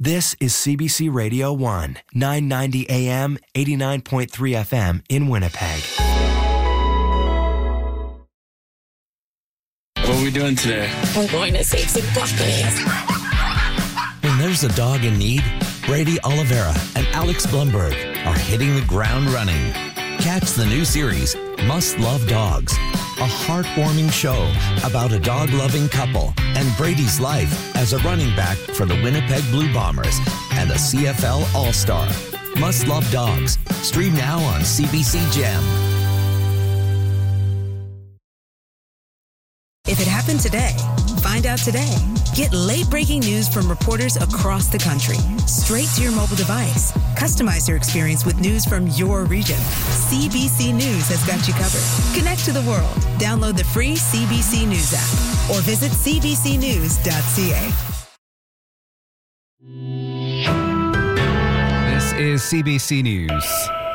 This is CBC Radio 1, 990 AM, 89.3 FM in Winnipeg. What are we doing today? We're going to save some puppies. When there's a dog in need, Brady Oliveira and Alex Blumberg are hitting the ground running. Catch the new series, Must Love Dogs, a heartwarming show about a dog-loving couple and Brady's life as a running back for the Winnipeg Blue Bombers and a CFL All-Star. Must Love Dogs. Stream now on CBC Gem. If it happened today, find out today. Get late-breaking news from reporters across the country, straight to your mobile device. Customize your experience with news from your region. CBC News has got you covered. Connect to the world. Download the free CBC News app or visit cbcnews.ca. This is CBC News.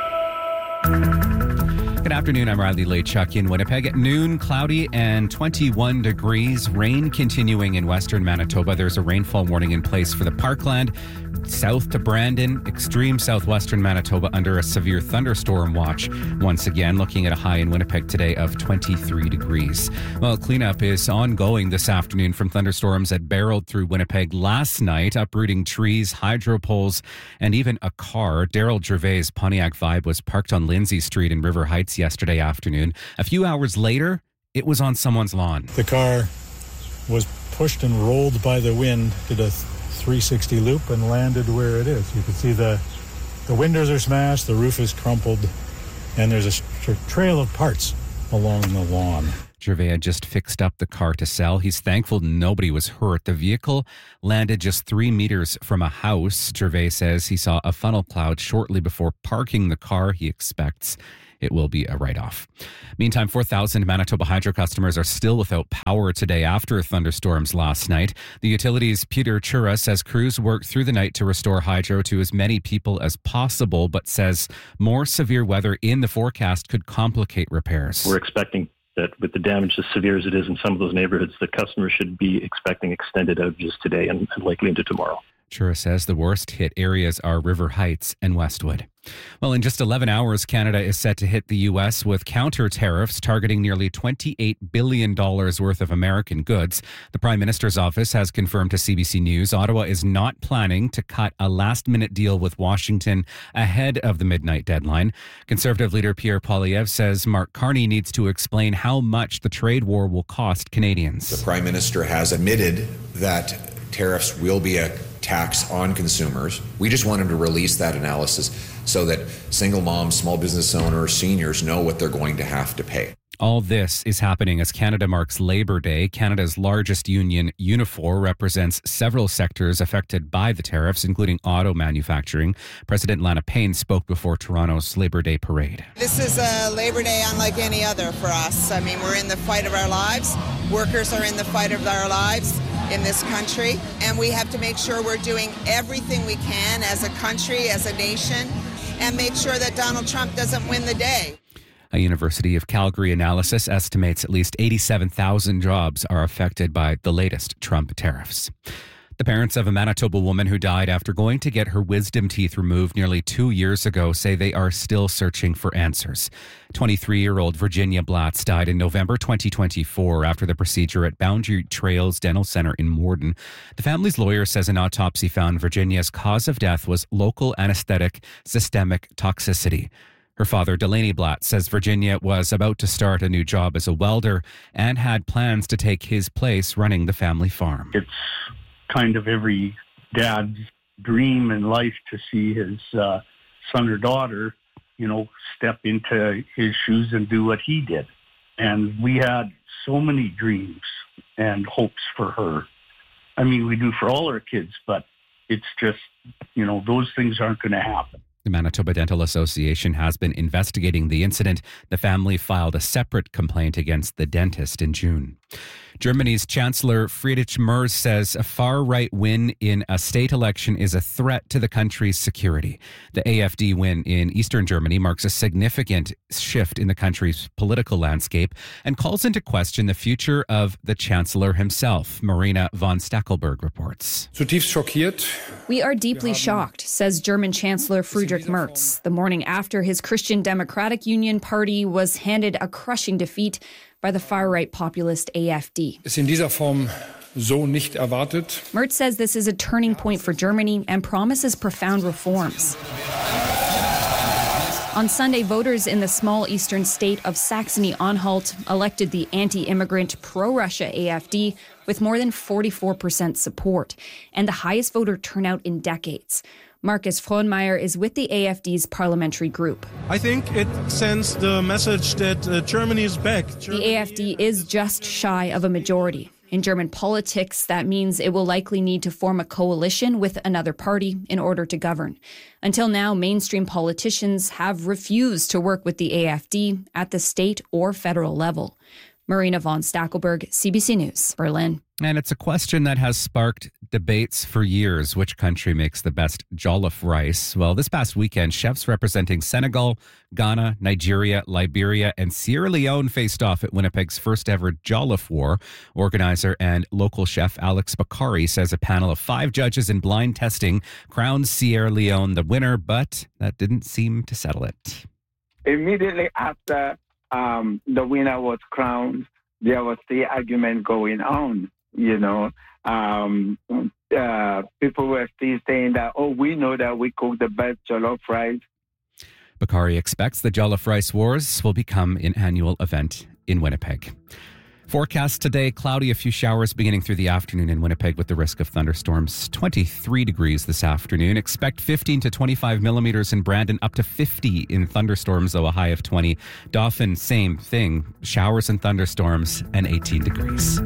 Good afternoon, I'm Riley Lechuk in Winnipeg. At noon, cloudy and 21 degrees. Rain continuing in western Manitoba. There's a rainfall warning in place for the Parkland, south to Brandon, extreme southwestern Manitoba under a severe thunderstorm watch. Once again, looking at a high in Winnipeg today of 23 degrees. Well, cleanup is ongoing this afternoon from thunderstorms that barreled through Winnipeg last night, uprooting trees, hydro poles, and even a car. Daryl Gervais' Pontiac Vibe was parked on Lindsay Street in River Heights yesterday afternoon. A few hours later, it was on someone's lawn. The car was pushed and rolled by the wind, did a 360 loop and landed where it is. You can see the windows are smashed, the roof is crumpled, and there's a trail of parts along the lawn. Gervais had just fixed up the car to sell. He's thankful nobody was hurt. The vehicle landed just 3 meters from a house. Gervais says he saw a funnel cloud shortly before parking the car. He expects it will be a write-off. Meantime, 4,000 Manitoba Hydro customers are still without power today after thunderstorms last night. The utility's Peter Chura says crews worked through the night to restore hydro to as many people as possible, but says more severe weather in the forecast could complicate repairs. We're expecting that with the damage as severe as it is in some of those neighborhoods, the customers should be expecting extended outages today and likely into tomorrow. Chura says the worst hit areas are River Heights and Westwood. Well, in just 11 hours, Canada is set to hit the U.S. with counter tariffs targeting nearly $28 billion worth of American goods. The Prime Minister's office has confirmed to CBC News Ottawa is not planning to cut a last-minute deal with Washington ahead of the midnight deadline. Conservative leader Pierre Poilievre says Mark Carney needs to explain how much the trade war will cost Canadians. The Prime Minister has admitted that tariffs will be a tax on consumers. We just want him to release that analysis so that single moms, small business owners, seniors know what they're going to have to pay. All this is happening as Canada marks Labor Day. Canada's largest union, Unifor, represents several sectors affected by the tariffs, including auto manufacturing. President Lana Payne spoke before Toronto's Labor Day parade. This is a Labor Day unlike any other for us. I mean, we're in the fight of our lives. Workers are in the fight of our lives in this country, and we have to make sure we're doing everything we can as a country, as a nation, and make sure that Donald Trump doesn't win the day. A University of Calgary analysis estimates at least 87,000 jobs are affected by the latest Trump tariffs. The parents of a Manitoba woman who died after going to get her wisdom teeth removed nearly 2 years ago say they are still searching for answers. 23-year-old Virginia Blatz died in November 2024 after the procedure at Boundary Trails Dental Center in Morden. The family's lawyer says an autopsy found Virginia's cause of death was local anesthetic systemic toxicity. Her father, Delaney Blatz, says Virginia was about to start a new job as a welder and had plans to take his place running the family farm. It's kind of every dad's dream in life to see his son or daughter, step into his shoes and do what he did. And we had so many dreams and hopes for her. I mean, we do for all our kids, but it's just, those things aren't going to happen. The Manitoba Dental Association has been investigating the incident. The family filed a separate complaint against the dentist in June. Germany's Chancellor Friedrich Merz says a far-right win in a state election is a threat to the country's security. The AfD win in eastern Germany marks a significant shift in the country's political landscape and calls into question the future of the Chancellor himself. Marina von Stackelberg reports. Zutiefst schockiert. We are deeply shocked, says German Chancellor Friedrich Merz, the morning after his Christian Democratic Union party was handed a crushing defeat by the far-right populist AfD. Ist in dieser Form so nicht erwartet. Merz says this is a turning point for Germany and promises profound reforms. On Sunday, voters in the small eastern state of Saxony-Anhalt elected the anti-immigrant, pro-Russia AfD with more than 44% support and the highest voter turnout in decades. Markus Frohnmeier is with the AfD's parliamentary group. I think it sends the message that Germany is back. The AfD is just shy of a majority. In German politics, that means it will likely need to form a coalition with another party in order to govern. Until now, mainstream politicians have refused to work with the AfD at the state or federal level. Marina von Stackelberg, CBC News, Berlin. And it's a question that has sparked debates for years. Which country makes the best jollof rice? Well, this past weekend, chefs representing Senegal, Ghana, Nigeria, Liberia, and Sierra Leone faced off at Winnipeg's first ever Jollof War. Organizer and local chef Alex Bakari says a panel of 5 judges in blind testing crowned Sierra Leone the winner, but that didn't seem to settle it. Immediately after the winner was crowned, there was the argument going on. People were still saying that, we know that we cook the best jollof rice. Bakari expects the Jollof Rice Wars will become an annual event in Winnipeg. Forecast today, cloudy, a few showers beginning through the afternoon in Winnipeg with the risk of thunderstorms. 23 degrees this afternoon. Expect 15 to 25 millimeters in Brandon, up to 50 in thunderstorms, though a high of 20. Dauphin, same thing. Showers and thunderstorms and 18 degrees.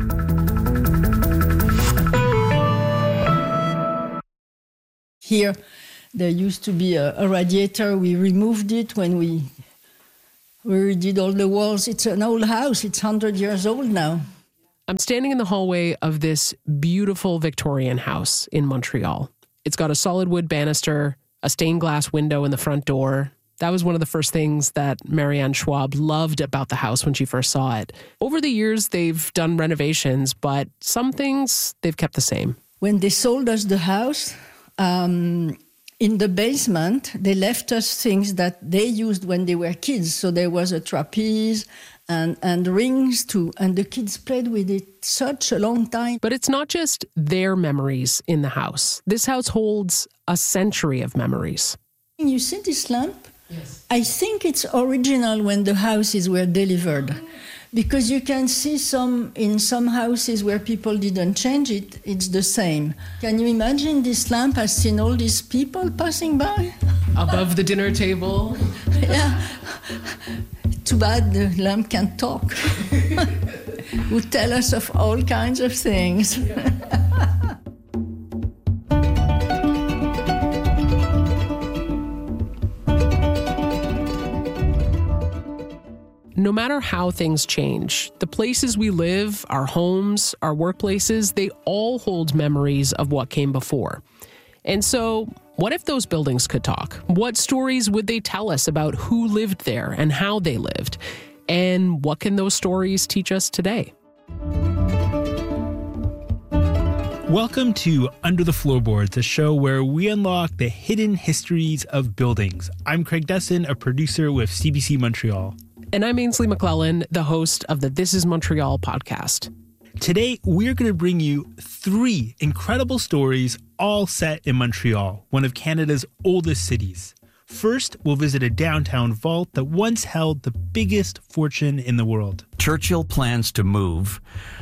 Here, there used to be a radiator. We removed it when we redid all the walls. It's an old house. It's 100 years old now. I'm standing in the hallway of this beautiful Victorian house in Montreal. It's got a solid wood banister, a stained glass window in the front door. That was one of the first things that Marianne Schwab loved about the house when she first saw it. Over the years, they've done renovations, but some things they've kept the same. When they sold us the house, in the basement, they left us things that they used when they were kids. So there was a trapeze and rings too. And the kids played with it such a long time. But it's not just their memories in the house. This house holds a century of memories. You see this lamp? Yes. I think it's original when the houses were delivered. Because you can see in some houses where people didn't change it, it's the same. Can you imagine this lamp has seen all these people passing by? Above the dinner table? Yeah. Too bad the lamp can't talk. Would tell us of all kinds of things. No matter how things change, the places we live, our homes, our workplaces, they all hold memories of what came before. And so, what if those buildings could talk? What stories would they tell us about who lived there and how they lived? And what can those stories teach us today? Welcome to Under the Floorboards, a show where we unlock the hidden histories of buildings. I'm Craig Desson, a producer with CBC Montreal. And I'm Ainsley McClellan, the host of the This is Montreal podcast. Today, we're going to bring you 3 incredible stories, all set in Montreal, one of Canada's oldest cities. First, we'll visit a downtown vault that once held the biggest fortune in the world. Churchill plans to move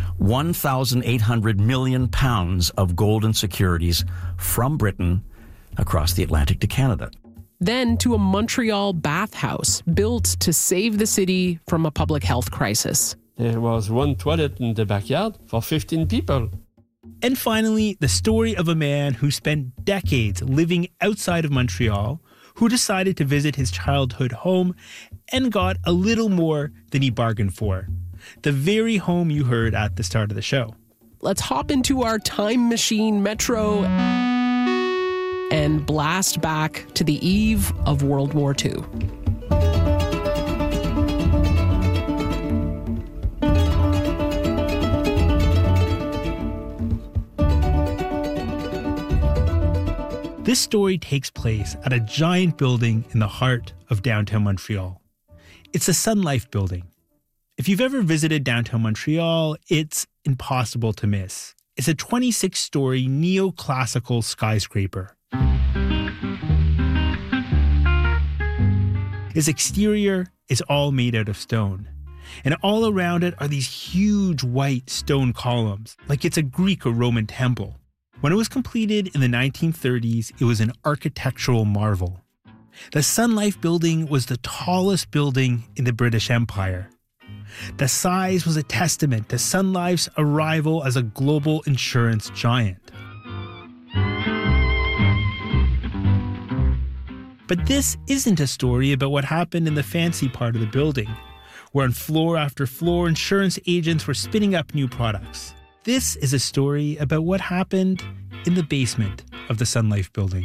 1,800 million pounds of gold and securities from Britain across the Atlantic to Canada. Then to a Montreal bathhouse built to save the city from a public health crisis. There was one toilet in the backyard for 15 people. And finally, the story of a man who spent decades living outside of Montreal, who decided to visit his childhood home and got a little more than he bargained for. the very home you heard at the start of the show. Let's hop into our time machine metro and blast back to the eve of World War II. This story takes place at a giant building in the heart of downtown Montreal. It's the Sun Life building. If you've ever visited downtown Montreal, it's impossible to miss. It's a 26-story neoclassical skyscraper. Its exterior is all made out of stone, and all around it are these huge white stone columns, like it's a Greek or Roman temple. When it was completed in the 1930s, it was an architectural marvel. The Sun Life building was the tallest building in the British Empire. The size was a testament to Sun Life's arrival as a global insurance giant. But this isn't a story about what happened in the fancy part of the building, where on floor after floor, insurance agents were spinning up new products. This is a story about what happened in the basement of the Sun Life building.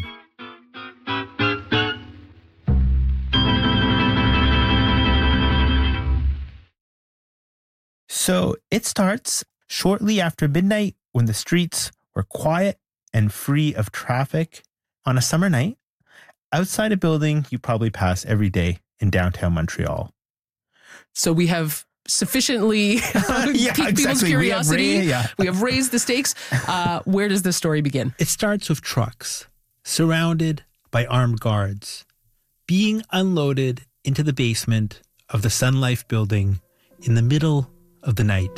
So it starts shortly after midnight when the streets were quiet and free of traffic on a summer night outside a building you probably pass every day in downtown Montreal. So we have sufficiently piqued people's curiosity. We have raised the stakes. Where does this story begin? It starts with trucks surrounded by armed guards being unloaded into the basement of the Sun Life building in the middle of the night.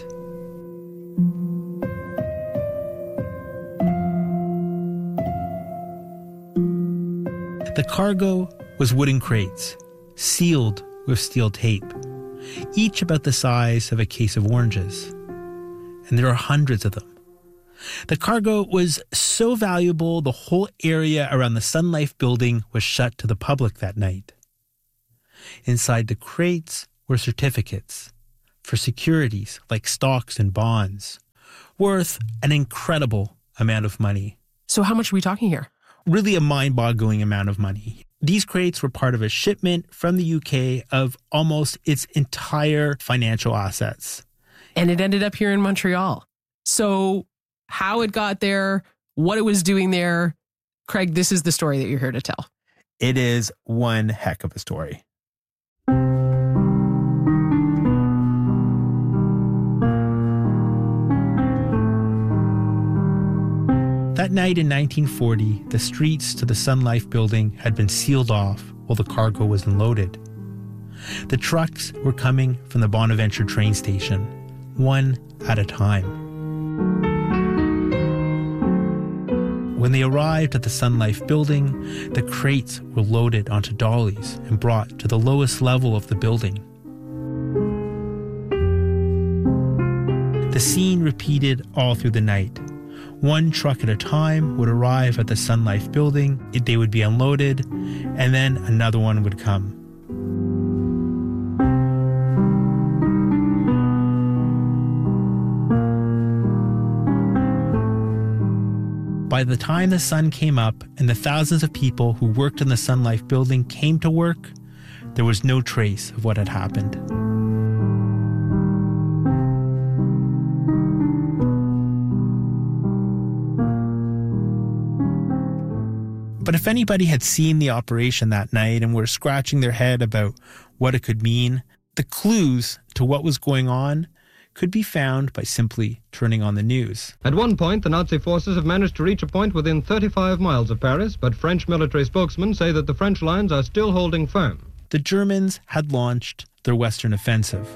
The cargo was wooden crates, sealed with steel tape, each about the size of a case of oranges. And there are hundreds of them. The cargo was so valuable, the whole area around the Sun Life building was shut to the public that night. Inside the crates were certificates for securities like stocks and bonds, worth an incredible amount of money. So how much are we talking here? Really a mind-boggling amount of money. These crates were part of a shipment from the UK of almost its entire financial assets. And it ended up here in Montreal. So how it got there, what it was doing there, Craig, this is the story that you're here to tell. It is one heck of a story. That night in 1940, the streets to the Sun Life building had been sealed off while the cargo was unloaded. The trucks were coming from the Bonaventure train station, one at a time. When they arrived at the Sun Life building, the crates were loaded onto dollies and brought to the lowest level of the building. The scene repeated all through the night. One truck at a time would arrive at the Sun Life building, they would be unloaded, and then another one would come. By the time the sun came up and the thousands of people who worked in the Sun Life building came to work, there was no trace of what had happened. But if anybody had seen the operation that night and were scratching their head about what it could mean, the clues to what was going on could be found by simply turning on the news. At one point, the Nazi forces have managed to reach a point within 35 miles of Paris, but French military spokesmen say that the French lines are still holding firm. The Germans had launched their Western offensive.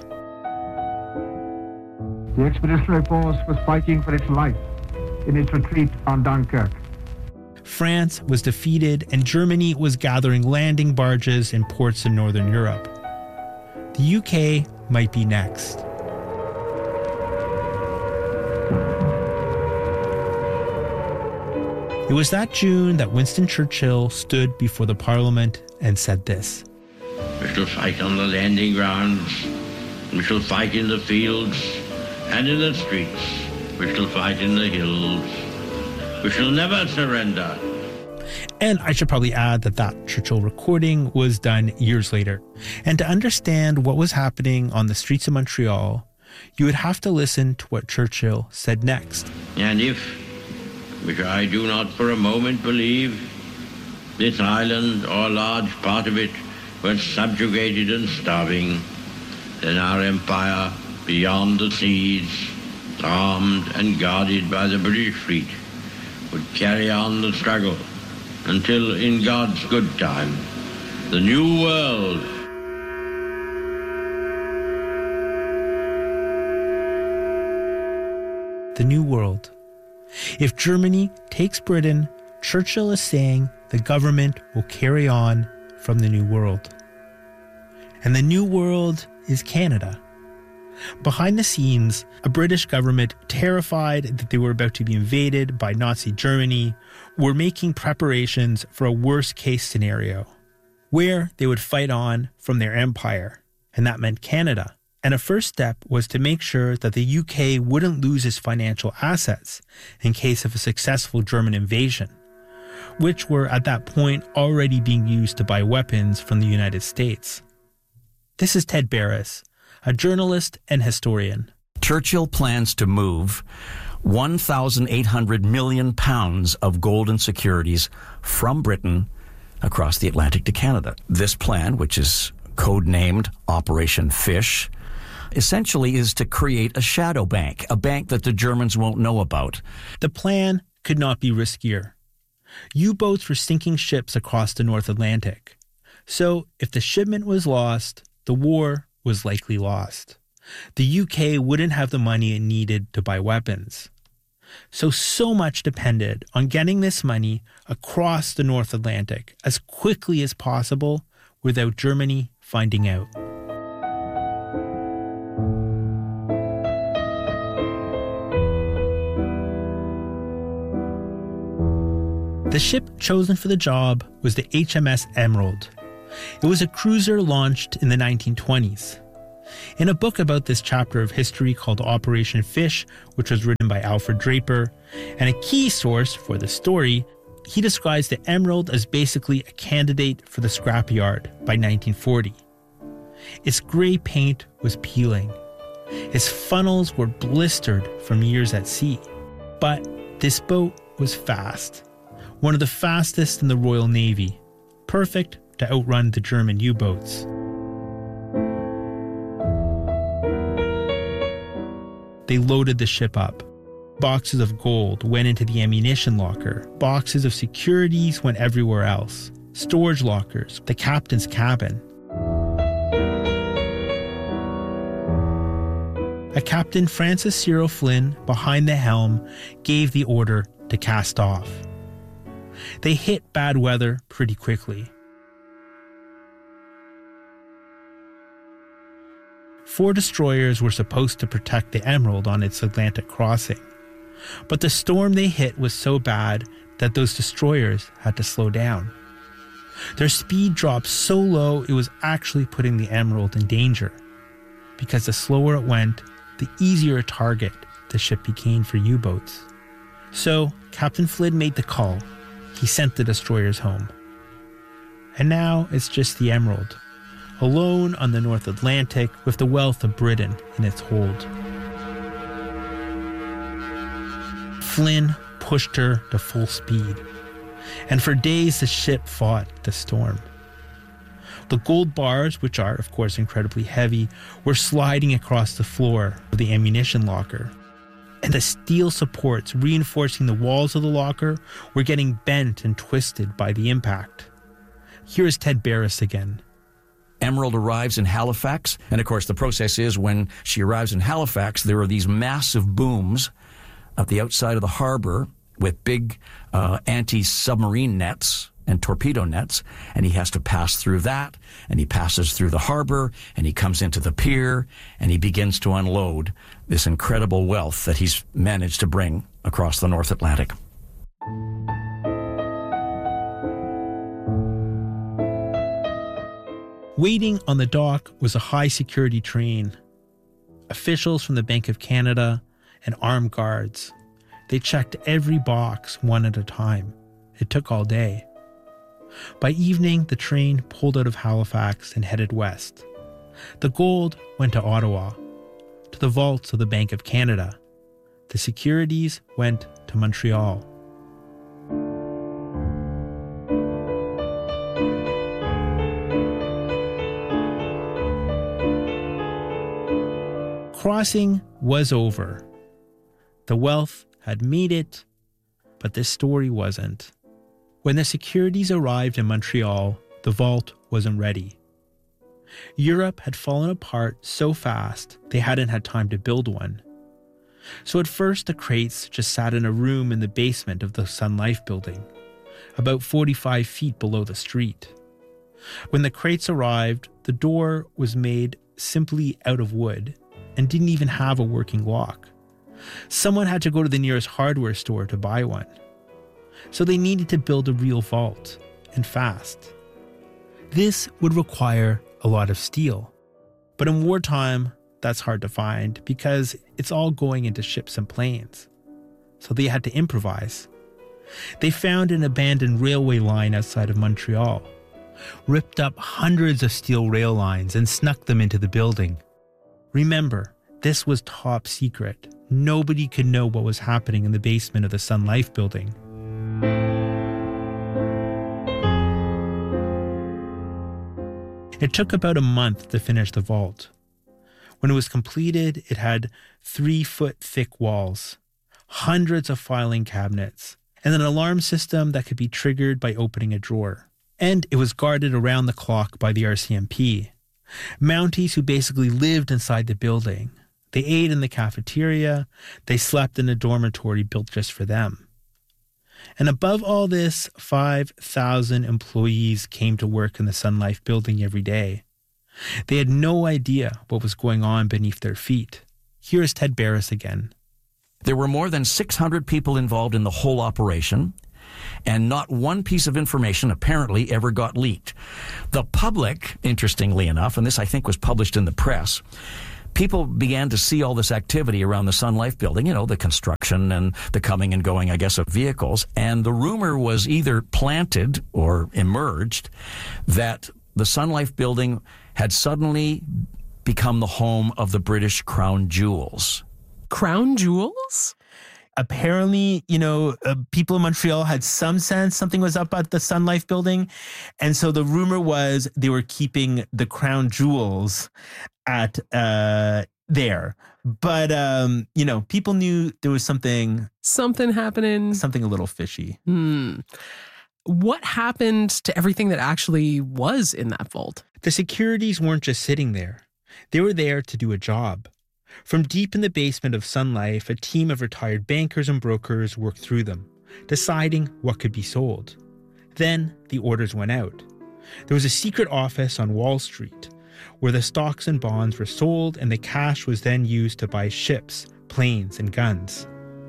The Expeditionary Force was fighting for its life in its retreat on Dunkirk. France was defeated and Germany was gathering landing barges in ports in Northern Europe. The UK might be next. It was that June that Winston Churchill stood before the Parliament and said this. We shall fight on the landing grounds We shall fight in the fields and in the streets. We shall fight in the hills. We shall never surrender. And I should probably add that Churchill recording was done years later. And to understand what was happening on the streets of Montreal, you would have to listen to what Churchill said next. And if, which I do not for a moment believe, this island or a large part of it were subjugated and starving, then our empire beyond the seas, armed and guarded by the British fleet, would carry on the struggle until, in God's good time, the New World. The New World. If Germany takes Britain, Churchill is saying the government will carry on from the New World. And the New World is Canada. Behind the scenes, a British government terrified that they were about to be invaded by Nazi Germany were making preparations for a worst-case scenario, where they would fight on from their empire, and that meant Canada. And a first step was to make sure that the UK wouldn't lose its financial assets in case of a successful German invasion, which were at that point already being used to buy weapons from the United States. This is Ted Barris, a journalist and historian. Churchill plans to move 1,800 million pounds of gold and securities from Britain across the Atlantic to Canada. This plan, which is codenamed Operation Fish, essentially is to create a shadow bank, a bank that the Germans won't know about. The plan could not be riskier. U-boats were sinking ships across the North Atlantic. So if the shipment was lost, the war was likely lost. The UK wouldn't have the money it needed to buy weapons. So much depended on getting this money across the North Atlantic as quickly as possible without Germany finding out. The ship chosen for the job was the HMS Emerald. It was a cruiser launched in the 1920s. In a book about this chapter of history called Operation Fish, which was written by Alfred Draper, and a key source for the story, he describes the Emerald as basically a candidate for the scrapyard by 1940. Its gray paint was peeling. Its funnels were blistered from years at sea. But this boat was fast. One of the fastest in the Royal Navy, perfect to outrun the German U-boats. They loaded the ship up. Boxes of gold went into the ammunition locker. Boxes of securities went everywhere else. Storage lockers, the captain's cabin. A Captain Francis Cyril Flynn, behind the helm, gave the order to cast off. They hit bad weather pretty quickly. 4 destroyers were supposed to protect the Emerald on its Atlantic crossing. But the storm they hit was so bad that those destroyers had to slow down. Their speed dropped so low it was actually putting the Emerald in danger, because the slower it went, the easier a target the ship became for U-boats. So Captain Flynn made the call. He sent the destroyers home. And now it's just the Emerald, alone on the North Atlantic with the wealth of Britain in its hold. Flynn pushed her to full speed, and for days the ship fought the storm. The gold bars, which are of course incredibly heavy, were sliding across the floor of the ammunition locker, and the steel supports reinforcing the walls of the locker were getting bent and twisted by the impact. Here's Ted Barris again. Emerald arrives in Halifax, and of course the process is when she arrives in Halifax, there are these massive booms at the outside of the harbor with big anti-submarine nets and torpedo nets, and he has to pass through that, and he passes through the harbor, and he comes into the pier, and he begins to unload this incredible wealth that he's managed to bring across the North Atlantic. Waiting on the dock was a high-security train. officials from the Bank of Canada, and armed guards. They checked every box one at a time. It took all day. By evening, the train pulled out of Halifax and headed west. The gold went to Ottawa, to the vaults of the Bank of Canada. The securities went to Montreal. Crossing was over. The wealth had made it, but this story wasn't. When the securities arrived in Montreal, the vault wasn't ready. Europe had fallen apart so fast they hadn't had time to build one. So at first the crates just sat in a room in the basement of the Sun Life building, about 45 feet below the street. When the crates arrived, the door was made simply out of wood and didn't even have a working lock. Someone had to go to the nearest hardware store to buy one. So they needed to build a real vault, and fast. This would require a lot of steel. But in wartime, that's hard to find because it's all going into ships and planes. So they had to improvise. They found an abandoned railway line outside of Montreal, ripped up hundreds of steel rail lines and snuck them into the building. Remember, this was top secret. Nobody could know what was happening in the basement of the Sun Life building. It took about a month to finish the vault. When it was completed, it had 3-foot thick walls, hundreds of filing cabinets, and an alarm system that could be triggered by opening a drawer. And it was guarded around the clock by the RCMP. Mounties who basically lived inside the building. They ate in the cafeteria. They slept in a dormitory built just for them. And above all this, 5,000 employees came to work in the Sun Life building every day. They had no idea what was going on beneath their feet. Here's Ted Barris again. There were more than 600 people involved in the whole operation, and not one piece of information apparently ever got leaked. The public, interestingly enough, and this I think was published in the press, people began to see all this activity around the Sun Life building, you know, the construction and the coming and going, I guess, of vehicles. And the rumor was either planted or emerged that the Sun Life building had suddenly become the home of the British Crown Jewels. Crown Jewels? Apparently, people in Montreal had some sense something was up at the Sun Life building. And so the rumor was they were keeping the crown jewels at there. But, people knew there was something happening. Something a little fishy. What happened to everything that actually was in that vault? The securities weren't just sitting there. They were there to do a job. From deep in the basement of Sun Life, a team of retired bankers and brokers worked through them, deciding what could be sold. Then the orders went out. There was a secret office on Wall Street where the stocks and bonds were sold, and the cash was then used to buy ships, planes, and guns.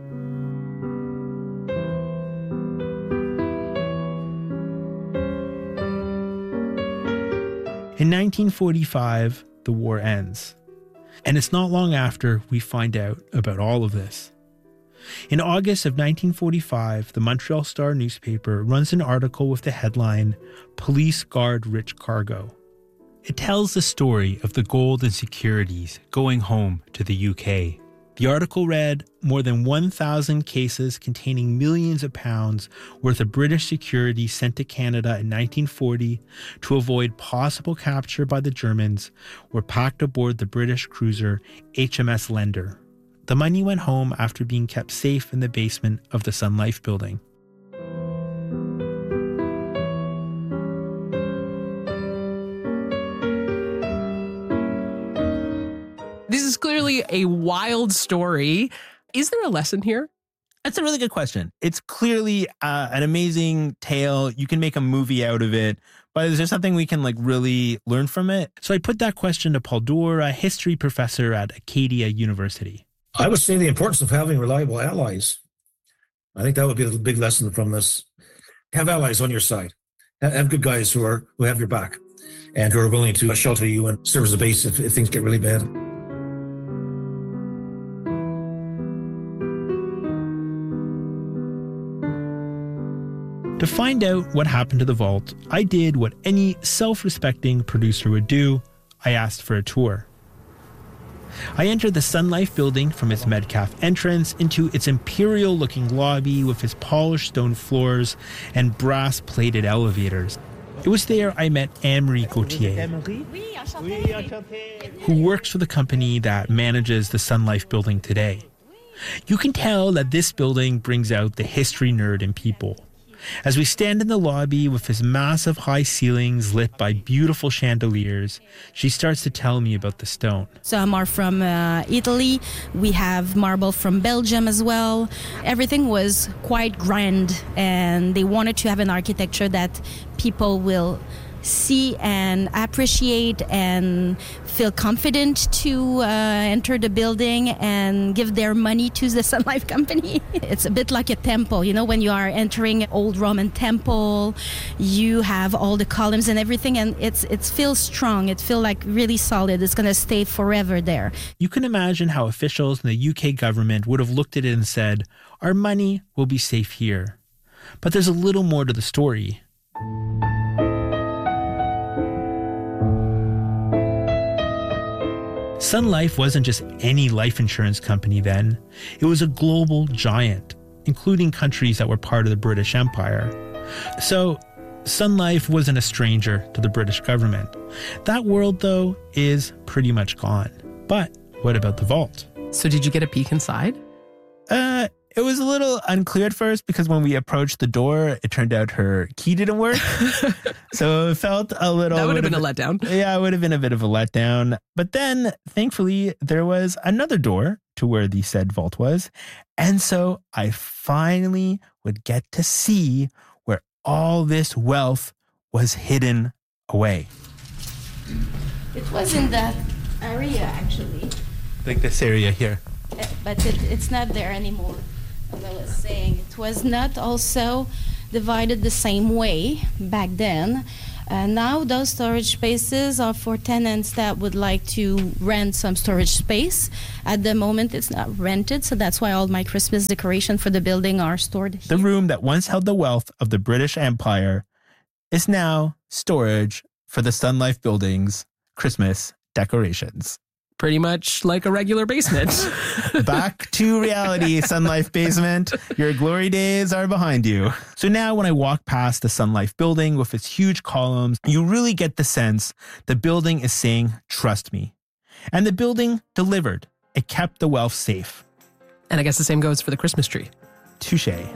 In 1945, the war ends. And it's not long after we find out about all of this. In August of 1945, the Montreal Star newspaper runs an article with the headline, "Police Guard Rich Cargo." It tells the story of the gold and securities going home to the UK. The article read, more than 1,000 cases containing millions of pounds worth of British securities sent to Canada in 1940 to avoid possible capture by the Germans were packed aboard the British cruiser HMS Lender. The money went home after being kept safe in the basement of the Sun Life building. This is clearly a wild story. Is there a lesson here? That's a really good question. It's clearly an amazing tale. You can make a movie out of it, but is there something we can really learn from it? So I put that question to Paul Doerr, a history professor at Acadia University. I would say the importance of having reliable allies. I think that would be a big lesson from this. Have allies on your side. Have good guys who have your back and who are willing to shelter you and serve as a base if things get really bad. To find out what happened to the vault, I did what any self-respecting producer would do. I asked for a tour. I entered the Sun Life building from its Metcalfe entrance into its imperial-looking lobby with its polished stone floors and brass-plated elevators. It was there I met Anne-Marie Gauthier, who works for the company that manages the Sun Life building today. You can tell that this building brings out the history nerd in people. As we stand in the lobby with its massive high ceilings lit by beautiful chandeliers, she starts to tell me about the stone. Some are from Italy. We have marble from Belgium as well. Everything was quite grand, and they wanted to have an architecture that people will see and appreciate and feel confident to enter the building and give their money to the Sun Life company. It's a bit like a temple, you know, when you are entering an old Roman temple, you have all the columns and everything, and it feels strong. It feels like really solid. It's going to stay forever there. You can imagine how officials in the UK government would have looked at it and said, our money will be safe here. But there's a little more to the story. Sun Life wasn't just any life insurance company then. It was a global giant, including countries that were part of the British Empire. So Sun Life wasn't a stranger to the British government. That world, though, is pretty much gone. But what about the vault? So did you get a peek inside? It was a little unclear at first because when we approached the door, it turned out her key didn't work. So it felt a little... That would have been a letdown. Yeah, it would have been a bit of a letdown. But then, thankfully, there was another door to where the said vault was. And so I finally would get to see where all this wealth was hidden away. It was in that area, actually. Like this area here. But it's not there anymore. As I was saying, it was not also divided the same way back then. Now those storage spaces are for tenants that would like to rent some storage space. At the moment, it's not rented, so that's why all my Christmas decoration for the building are stored here. The room that once held the wealth of the British Empire is now storage for the Sun Life building's Christmas decorations. Pretty much like a regular basement. Back to reality, Sun Life basement. Your glory days are behind you. So now when I walk past the Sun Life building with its huge columns, you really get the sense the building is saying, trust me. And the building delivered. It kept the wealth safe. And I guess the same goes for the Christmas tree. Touché.